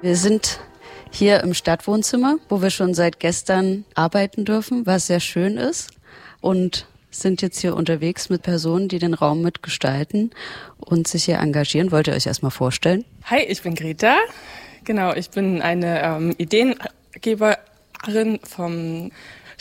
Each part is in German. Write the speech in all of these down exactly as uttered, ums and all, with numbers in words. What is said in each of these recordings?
Wir sind hier im Stadtwohnzimmer, wo wir schon seit gestern arbeiten dürfen, was sehr schön ist, und sind jetzt hier unterwegs mit Personen, die den Raum mitgestalten und sich hier engagieren. Wollt ihr euch erstmal vorstellen? Hi, ich bin Greta. Genau, ich bin eine ähm, Ideengeberin vom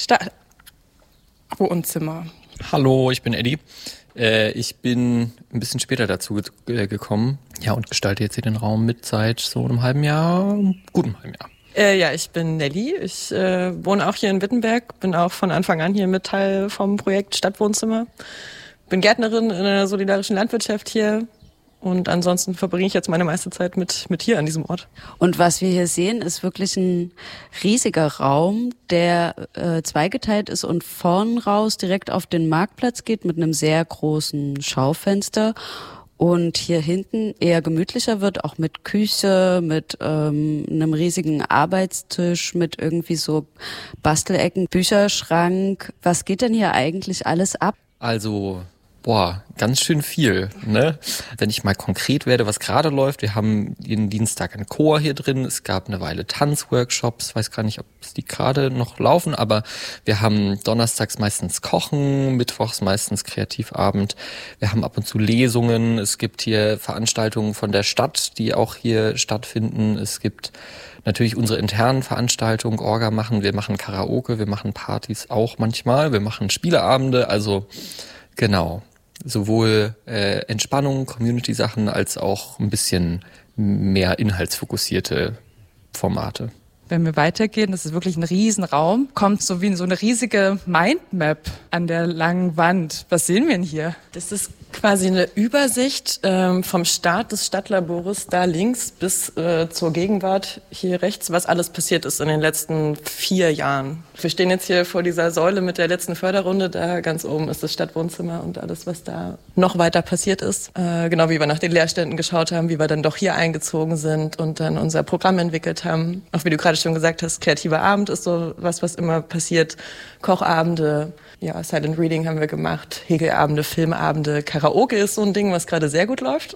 Stadtwohnzimmer. Hallo, ich bin Eddie. Äh, ich bin ein bisschen später dazu ge- gekommen, ja, und gestalte jetzt hier den Raum mit seit so einem halben Jahr, gutem halben Jahr. Äh, ja, ich bin Nelly. Ich äh, wohne auch hier in Wittenberg, bin auch von Anfang an hier mit Teil vom Projekt Stadtwohnzimmer. Bin Gärtnerin in der solidarischen Landwirtschaft hier. Und ansonsten verbringe ich jetzt meine meiste Zeit mit, mit hier an diesem Ort. Und was wir hier sehen, ist wirklich ein riesiger Raum, der äh, zweigeteilt ist und vorn raus direkt auf den Marktplatz geht mit einem sehr großen Schaufenster. Und hier hinten eher gemütlicher wird, auch mit Küche, mit ähm, einem riesigen Arbeitstisch, mit irgendwie so Bastelecken, Bücherschrank. Was geht denn hier eigentlich alles ab? Also, boah, ganz schön viel, ne? Wenn ich mal konkret werde, was gerade läuft, wir haben jeden Dienstag einen Chor hier drin, es gab eine Weile Tanzworkshops, weiß gar nicht, ob es die gerade noch laufen, aber wir haben donnerstags meistens Kochen, mittwochs meistens Kreativabend, wir haben ab und zu Lesungen, es gibt hier Veranstaltungen von der Stadt, die auch hier stattfinden, es gibt natürlich unsere internen Veranstaltungen, Orga machen, wir machen Karaoke, wir machen Partys auch manchmal, wir machen Spieleabende, also genau. Sowohl äh, Entspannung, Community-Sachen als auch ein bisschen mehr inhaltsfokussierte Formate. Wenn wir weitergehen, das ist wirklich ein Riesenraum, kommt so wie in so eine riesige Mindmap an der langen Wand. Was sehen wir denn hier? Das ist quasi eine Übersicht ähm, vom Start des Stadtlabores da links bis äh, zur Gegenwart hier rechts, was alles passiert ist in den letzten vier Jahren. Wir stehen jetzt hier vor dieser Säule mit der letzten Förderrunde. Da ganz oben ist das Stadtwohnzimmer und alles, was da noch weiter passiert ist. Äh, genau wie wir nach den Leerständen geschaut haben, wie wir dann doch hier eingezogen sind und dann unser Programm entwickelt haben. Auch wie du gerade schon gesagt hast, kreativer Abend ist so was, was immer passiert. Kochabende, ja, Silent Reading haben wir gemacht, Hegelabende, Filmabende, Karaoke ist so ein Ding, was gerade sehr gut läuft.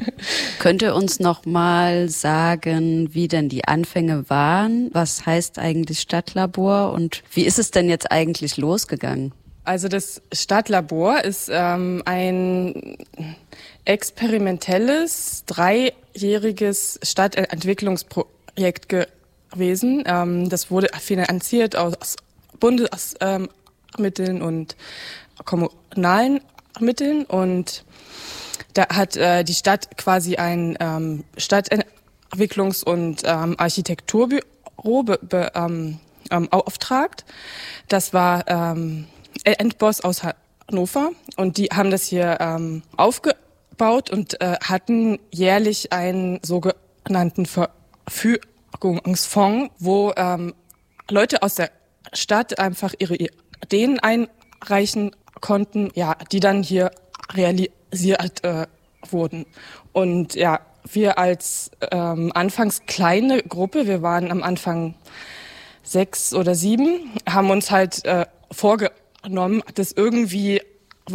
Könnt ihr uns noch mal sagen, wie denn die Anfänge waren? Was heißt eigentlich Stadtlabor und wie ist es denn jetzt eigentlich losgegangen? Also das Stadtlabor ist ähm, ein experimentelles, dreijähriges Stadtentwicklungsprojekt gewesen. Ähm, das wurde finanziert aus Bundesmitteln ähm, und kommunalen Mitteln und da hat äh, die Stadt quasi ein ähm, Stadtentwicklungs- und ähm, Architekturbüro be, be, ähm, ähm, beauftragt. Das war ähm, Endboss aus Hannover und die haben das hier ähm, aufgebaut und äh, hatten jährlich einen sogenannten Verfügungsfonds, wo ähm, Leute aus der Stadt einfach ihre Ideen einreichen konnten, ja, die dann hier realisiert äh, wurden. Und ja, wir als ähm, anfangs kleine Gruppe, wir waren am Anfang sechs oder sieben, haben uns halt äh, vorgenommen, das irgendwie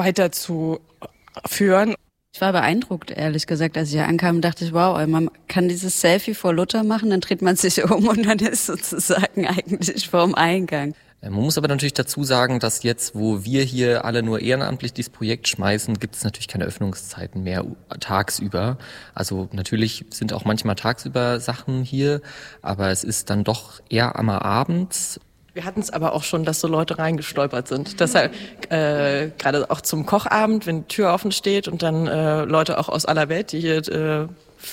weiterzuführen. Ich war beeindruckt, ehrlich gesagt, als ich hier ankam, dachte ich, wow, man kann dieses Selfie vor Luther machen, dann dreht man sich um und dann ist sozusagen eigentlich vorm Eingang. Man muss aber natürlich dazu sagen, dass jetzt, wo wir hier alle nur ehrenamtlich dieses Projekt schmeißen, gibt es natürlich keine Öffnungszeiten mehr tagsüber. Also natürlich sind auch manchmal tagsüber Sachen hier, aber es ist dann doch eher am Abend. Wir hatten es aber auch schon, dass so Leute reingestolpert sind. Deshalb äh, gerade auch zum Kochabend, wenn die Tür offen steht und dann äh, Leute auch aus aller Welt, die hier äh,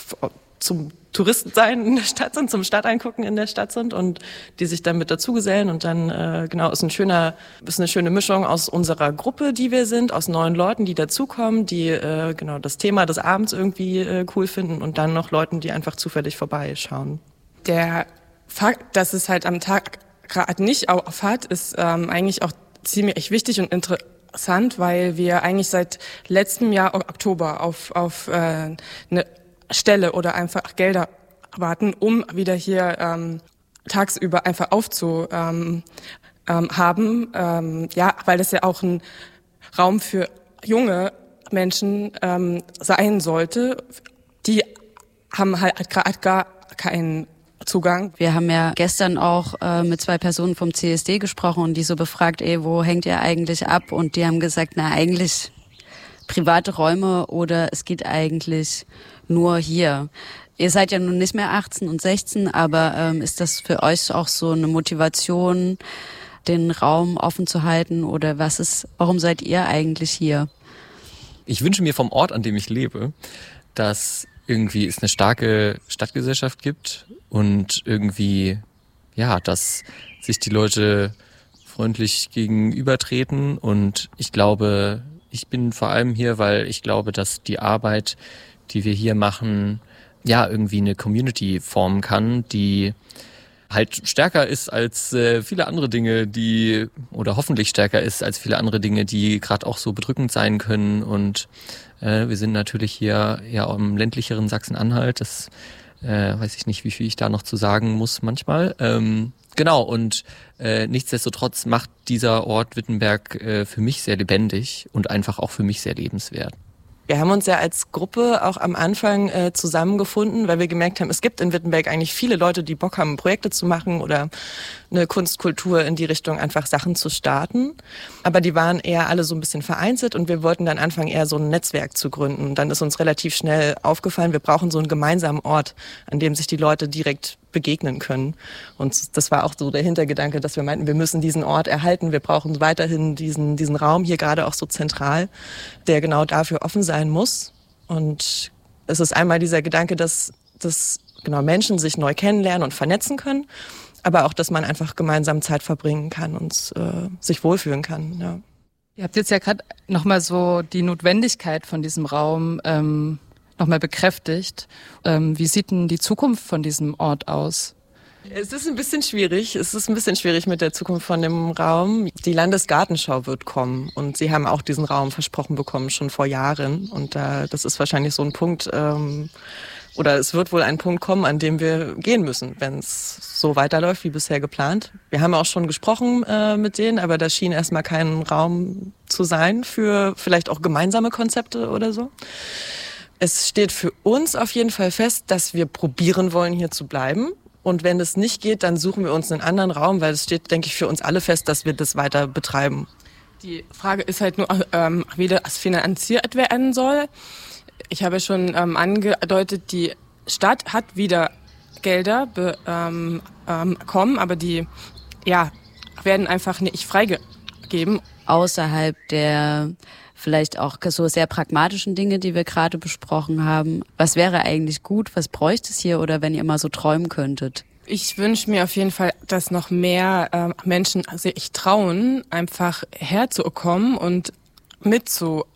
zum Touristen sein in der Stadt sind, zum Stadteingucken in der Stadt sind und die sich dann mit dazugesellen und dann äh, genau ist ein schöner, ist eine schöne Mischung aus unserer Gruppe, die wir sind, aus neuen Leuten, die dazukommen, die äh, genau das Thema des Abends irgendwie äh, cool finden und dann noch Leuten, die einfach zufällig vorbeischauen. Der Fakt, dass es halt am Tag gerade nicht auf hat, ist ähm, eigentlich auch ziemlich wichtig und interessant, weil wir eigentlich seit letztem Jahr Oktober auf auf äh, eine Stelle oder einfach Gelder warten, um wieder hier ähm, tagsüber einfach aufzu ähm, ähm, haben. Ähm, ja, weil das ja auch ein Raum für junge Menschen ähm, sein sollte. Die haben halt gerade gar keinen Zugang. Wir haben ja gestern auch äh, mit zwei Personen vom C S D gesprochen und die so befragt, ey, wo hängt ihr eigentlich ab? Und die haben gesagt, na eigentlich private Räume oder es geht eigentlich nur hier. Ihr seid ja nun nicht mehr achtzehn und sechzehn, aber ähm, ist das für euch auch so eine Motivation, den Raum offen zu halten oder was ist, warum seid ihr eigentlich hier? Ich wünsche mir vom Ort, an dem ich lebe, dass irgendwie es eine starke Stadtgesellschaft gibt und irgendwie, ja, dass sich die Leute freundlich gegenübertreten. Und ich glaube, ich bin vor allem hier, weil ich glaube, dass die Arbeit, die wir hier machen, ja, irgendwie eine Community formen kann, die halt stärker ist als äh, viele andere Dinge, die, oder hoffentlich stärker ist als viele andere Dinge, die gerade auch so bedrückend sein können. Und äh, wir sind natürlich hier ja im ländlicheren Sachsen-Anhalt. Das äh, weiß ich nicht, wie viel ich da noch zu sagen muss manchmal. Ähm, genau, und äh, nichtsdestotrotz macht dieser Ort Wittenberg äh, für mich sehr lebendig und einfach auch für mich sehr lebenswert. Wir haben uns ja als Gruppe auch am Anfang äh, zusammengefunden, weil wir gemerkt haben, es gibt in Wittenberg eigentlich viele Leute, die Bock haben, Projekte zu machen oder eine Kunstkultur in die Richtung, einfach Sachen zu starten. Aber die waren eher alle so ein bisschen vereinzelt und wir wollten dann anfangen, eher so ein Netzwerk zu gründen. Und dann ist uns relativ schnell aufgefallen, wir brauchen so einen gemeinsamen Ort, an dem sich die Leute direkt begegnen können. Und das war auch so der Hintergedanke, dass wir meinten, wir müssen diesen Ort erhalten. Wir brauchen weiterhin diesen, diesen Raum hier gerade auch so zentral, der genau dafür offen sein muss. Und es ist einmal dieser Gedanke, dass, dass genau Menschen sich neu kennenlernen und vernetzen können, aber auch, dass man einfach gemeinsam Zeit verbringen kann und äh, sich wohlfühlen kann. Ja. Ihr habt jetzt ja gerade nochmal so die Notwendigkeit von diesem Raum ähm nochmal bekräftigt. Ähm, wie sieht denn die Zukunft von diesem Ort aus? Es ist ein bisschen schwierig. Es ist ein bisschen schwierig mit der Zukunft von dem Raum. Die Landesgartenschau wird kommen und sie haben auch diesen Raum versprochen bekommen, schon vor Jahren. Und äh, das ist wahrscheinlich so ein Punkt, ähm, oder es wird wohl ein Punkt kommen, an dem wir gehen müssen, wenn es so weiterläuft wie bisher geplant. Wir haben auch schon gesprochen äh, mit denen, aber da schien erstmal kein Raum zu sein für vielleicht auch gemeinsame Konzepte oder so. Es steht für uns auf jeden Fall fest, dass wir probieren wollen, hier zu bleiben. Und wenn es nicht geht, dann suchen wir uns einen anderen Raum, weil es steht, denke ich, für uns alle fest, dass wir das weiter betreiben. Die Frage ist halt nur, ähm, wie das finanziert werden soll. Ich habe schon ähm, angedeutet, die Stadt hat wieder Gelder be, ähm, ähm, bekommen, aber die ja, werden einfach nicht freigegeben. Außerhalb der vielleicht auch so sehr pragmatischen Dinge, die wir gerade besprochen haben. Was wäre eigentlich gut? Was bräuchte es hier? Oder wenn ihr mal so träumen könntet? Ich wünsche mir auf jeden Fall, dass noch mehr äh, Menschen sich trauen, einfach herzukommen und mitzuwirken.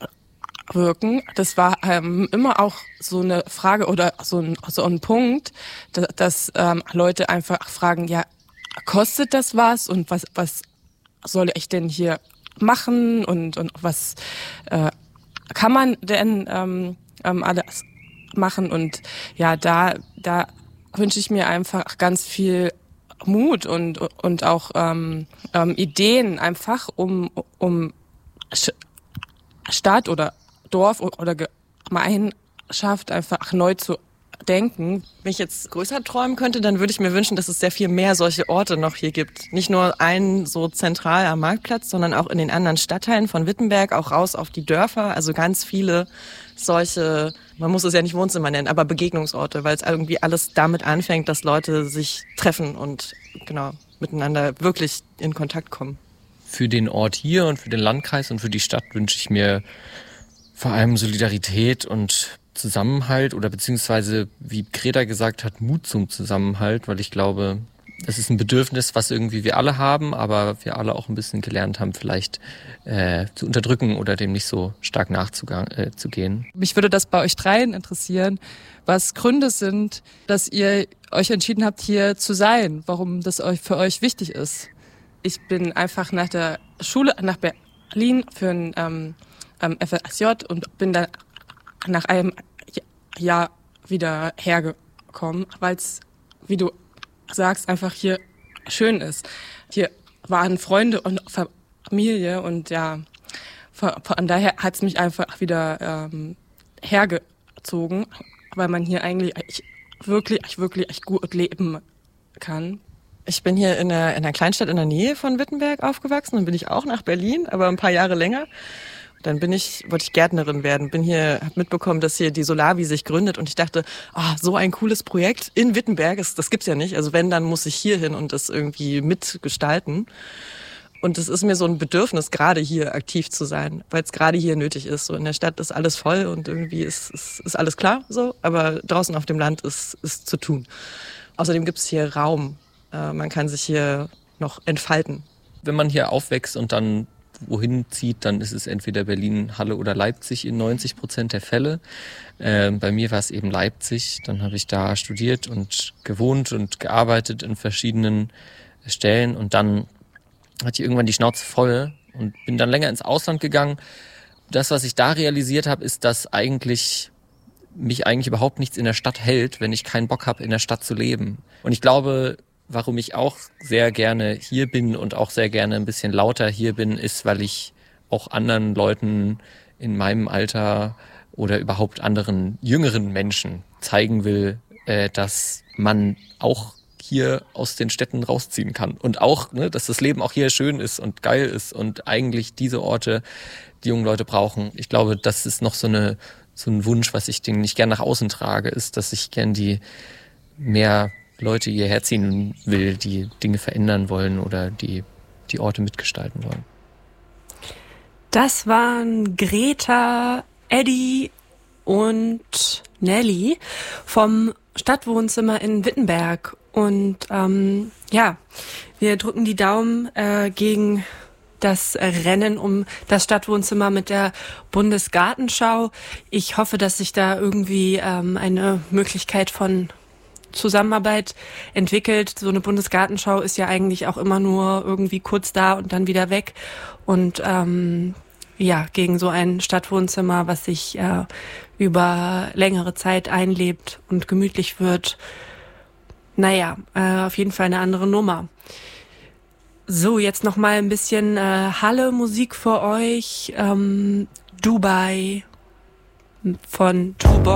Das war ähm, immer auch so eine Frage oder so ein, so ein Punkt, dass, dass ähm, Leute einfach fragen, ja, kostet das was? Und was, was soll ich denn hier machen und, und was äh, kann man denn ähm, ähm, alles machen? Und ja, da, da wünsche ich mir einfach ganz viel Mut und, und auch ähm, ähm, Ideen einfach, um, um Stadt oder Dorf oder Gemeinschaft einfach neu zu denken. Wenn ich jetzt größer träumen könnte, dann würde ich mir wünschen, dass es sehr viel mehr solche Orte noch hier gibt. Nicht nur einen so zentral am Marktplatz, sondern auch in den anderen Stadtteilen von Wittenberg, auch raus auf die Dörfer. Also ganz viele solche, man muss es ja nicht Wohnzimmer nennen, aber Begegnungsorte, weil es irgendwie alles damit anfängt, dass Leute sich treffen und genau miteinander wirklich in Kontakt kommen. Für den Ort hier und für den Landkreis und für die Stadt wünsche ich mir vor allem Solidarität und Zusammenhalt oder beziehungsweise, wie Greta gesagt hat, Mut zum Zusammenhalt, weil ich glaube, es ist ein Bedürfnis, was irgendwie wir alle haben, aber wir alle auch ein bisschen gelernt haben, vielleicht äh, zu unterdrücken oder dem nicht so stark nachzugehen. Äh, Mich würde das bei euch dreien interessieren, was Gründe sind, dass ihr euch entschieden habt, hier zu sein, warum das euch für euch wichtig ist. Ich bin einfach nach der Schule nach Berlin für ein ähm, ähm, F S J und bin dann nach einem Jahr wieder hergekommen, weil es, wie du sagst, einfach hier schön ist. Hier waren Freunde und Familie und ja, von, von daher hat es mich einfach wieder ähm, hergezogen, weil man hier eigentlich wirklich, wirklich gut leben kann. Ich bin hier in einer, in einer Kleinstadt in der Nähe von Wittenberg aufgewachsen. Dann bin ich auch nach Berlin, aber ein paar Jahre länger. Dann bin ich, wollte ich Gärtnerin werden, bin hier, habe mitbekommen, dass hier die Solavi sich gründet und ich dachte, ah, so ein cooles Projekt in Wittenberg, das, das gibt's ja nicht. Also wenn, dann muss ich hier hin und das irgendwie mitgestalten. Und es ist mir so ein Bedürfnis, gerade hier aktiv zu sein, weil es gerade hier nötig ist. So in der Stadt ist alles voll und irgendwie ist, ist, ist alles klar, so, aber draußen auf dem Land ist, ist zu tun. Außerdem gibt's hier Raum. Äh, man kann sich hier noch entfalten. Wenn man hier aufwächst und dann wohin zieht, dann ist es entweder Berlin, Halle oder Leipzig in neunzig Prozent der Fälle. Äh, bei mir war es eben Leipzig. Dann habe ich da studiert und gewohnt und gearbeitet in verschiedenen Stellen. Und dann hatte ich irgendwann die Schnauze voll und bin dann länger ins Ausland gegangen. Das, was ich da realisiert habe, ist, dass eigentlich mich eigentlich überhaupt nichts in der Stadt hält, wenn ich keinen Bock habe, in der Stadt zu leben. Und ich glaube, warum ich auch sehr gerne hier bin und auch sehr gerne ein bisschen lauter hier bin, ist, weil ich auch anderen Leuten in meinem Alter oder überhaupt anderen jüngeren Menschen zeigen will, äh, dass man auch hier aus den Städten rausziehen kann. Und auch, ne, dass das Leben auch hier schön ist und geil ist und eigentlich diese Orte die jungen Leute brauchen. Ich glaube, das ist noch so eine so ein Wunsch, was ich den nicht gern nach außen trage, ist, dass ich gern die mehr Leute hierher ziehen will, die Dinge verändern wollen oder die die Orte mitgestalten wollen. Das waren Greta, Eddie und Nelly vom Stadtwohnzimmer in Wittenberg. Und ähm, ja, wir drücken die Daumen äh, gegen das Rennen um das Stadtwohnzimmer mit der Bundesgartenschau. Ich hoffe, dass sich da irgendwie ähm, eine Möglichkeit von Zusammenarbeit entwickelt. So eine Bundesgartenschau ist ja eigentlich auch immer nur irgendwie kurz da und dann wieder weg. Und ähm, ja, gegen so ein Stadtwohnzimmer, was sich äh, über längere Zeit einlebt und gemütlich wird. Naja, äh, auf jeden Fall eine andere Nummer. So, jetzt noch mal ein bisschen äh, Halle-Musik für euch. Ähm, Dubai von Two Boys.